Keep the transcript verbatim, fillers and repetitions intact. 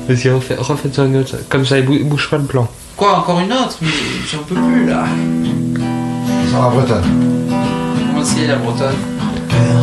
Vas-y, refais, refais-toi une autre. Comme ça, il bou- bouge pas le plan. Quoi, encore une autre? Mais j'en peux plus là. Sans la Bretonne. Comment c'est la Bretonne?